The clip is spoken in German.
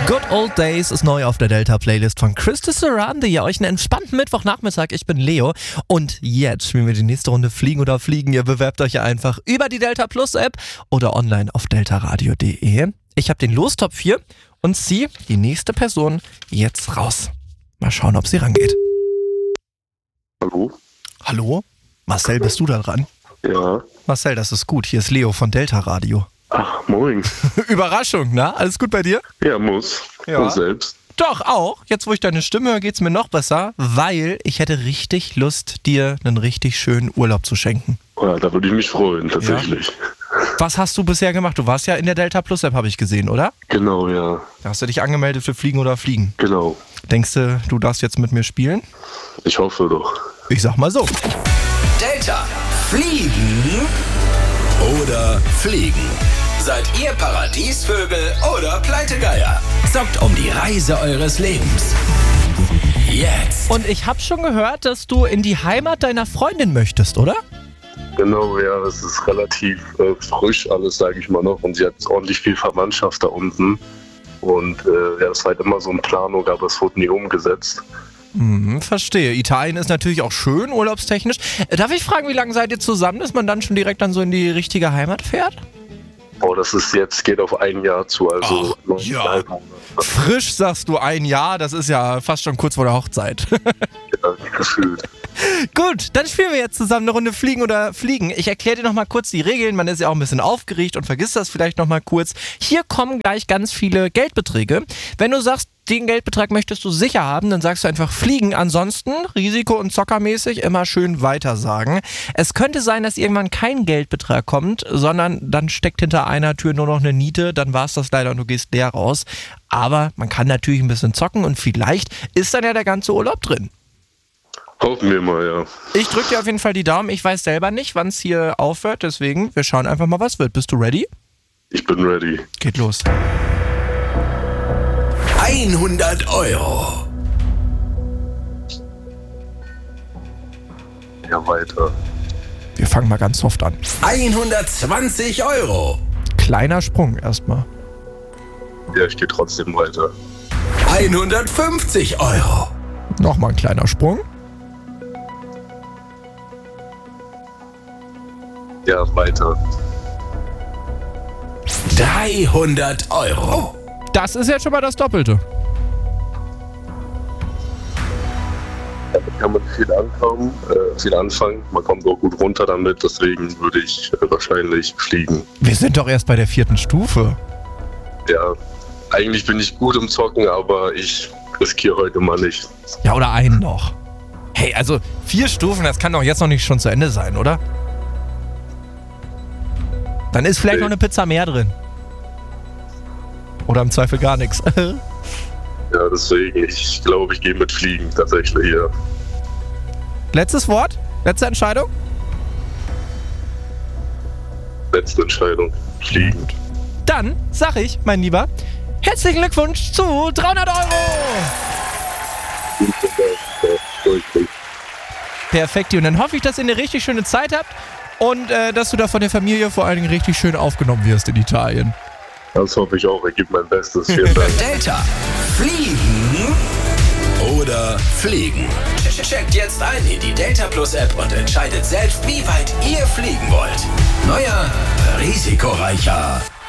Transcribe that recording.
Good Old Days ist neu auf der Delta-Playlist von Krista Sarandon. Ja, euch einen entspannten Mittwochnachmittag. Ich bin Leo und jetzt spielen wir die nächste Runde Fliegen oder Fliegen. Ihr bewerbt euch ja einfach über die Delta Plus App oder online auf deltaradio.de. Ich habe den Lostopf hier und ziehe die nächste Person jetzt raus. Mal schauen, ob sie rangeht. Hallo? Hallo? Marcel, bist du da dran? Ja. Marcel, das ist gut. Hier ist Leo von Delta Radio. Ach, moin. Überraschung, na? Alles gut bei dir? Ja, muss. Ja. Und selbst? Doch, auch. Jetzt, wo ich deine Stimme höre, geht's mir noch besser, weil ich hätte richtig Lust, dir einen richtig schönen Urlaub zu schenken. Ja, da würde ich mich freuen, tatsächlich. Ja. Was hast du bisher gemacht? Du warst ja in der Delta Plus App, habe ich gesehen, oder? Genau, ja. Da hast du dich angemeldet für Fliegen oder Fliegen. Genau. Denkst du, du darfst jetzt mit mir spielen? Ich hoffe doch. Ich sag mal so. Delta. Fliegen oder Fliegen? Seid ihr Paradiesvögel oder Pleitegeier? Zockt um die Reise eures Lebens. Jetzt. Und ich habe schon gehört, dass du in die Heimat deiner Freundin möchtest, oder? Genau, ja, es ist relativ frisch alles, sage ich mal noch. Und sie hat ordentlich viel Verwandtschaft da unten. Und ja, das war halt immer so eine Planung, aber es wurde nie umgesetzt. Verstehe. Italien ist natürlich auch schön, urlaubstechnisch. Darf ich fragen, wie lange seid ihr zusammen, dass man dann schon direkt dann so in die richtige Heimat fährt? Oh, das ist jetzt, geht auf ein Jahr zu, also 9,5 Monate. Frisch sagst du ein Jahr, das ist ja fast schon kurz vor der Hochzeit. Ja, gefühlt. Gut, dann spielen wir jetzt zusammen eine Runde Fliegen oder Fliegen. Ich erkläre dir nochmal kurz die Regeln, man ist ja auch ein bisschen aufgeregt und vergisst das vielleicht nochmal kurz. Hier kommen gleich ganz viele Geldbeträge. Wenn du sagst, den Geldbetrag möchtest du sicher haben, dann sagst du einfach Fliegen. Ansonsten, Risiko- und Zockermäßig, immer schön weitersagen. Es könnte sein, dass irgendwann kein Geldbetrag kommt, sondern dann steckt hinter einer Tür nur noch eine Niete, dann war es das leider und du gehst leer raus. Aber man kann natürlich ein bisschen zocken und vielleicht ist dann ja der ganze Urlaub drin. Hoffen wir mal, ja. Ich drücke dir auf jeden Fall die Daumen. Ich weiß selber nicht, wann es hier aufhört, deswegen wir schauen einfach mal, was wird. Bist du ready? Ich bin ready. Geht los. 100 Euro. Ja, weiter. Wir fangen mal ganz soft an. 120 Euro. Kleiner Sprung erstmal. Ja, ich gehe trotzdem weiter. 150 Euro. Nochmal ein kleiner Sprung. Ja, weiter. 300 Euro. Das ist jetzt schon mal das Doppelte. Damit kann man viel anfangen. Man kommt auch gut runter damit, deswegen würde ich wahrscheinlich fliegen. Wir sind doch erst bei der 4. Stufe. Ja, eigentlich bin ich gut im Zocken, aber ich riskiere heute mal nicht. Ja, oder einen noch. Hey, also 4 Stufen, das kann doch jetzt noch nicht schon zu Ende sein, oder? Dann ist vielleicht noch eine Pizza mehr drin. Oder im Zweifel gar nichts. Ja, deswegen, ich glaube, ich gehe mit Fliegen tatsächlich, ja. Letztes Wort? Letzte Entscheidung? Letzte Entscheidung, Fliegen. Dann sag ich, mein Lieber, herzlichen Glückwunsch zu 300 Euro! Perfekt, und dann hoffe ich, dass ihr eine richtig schöne Zeit habt und dass du da von der Familie vor allen Dingen richtig schön aufgenommen wirst in Italien. Das hoffe ich auch, ich gebe mein Bestes. Vielen Dank. Delta. Fliegen oder Fliegen? Checkt jetzt ein in die Delta Plus App und entscheidet selbst, wie weit ihr fliegen wollt. Neuer, risikoreicher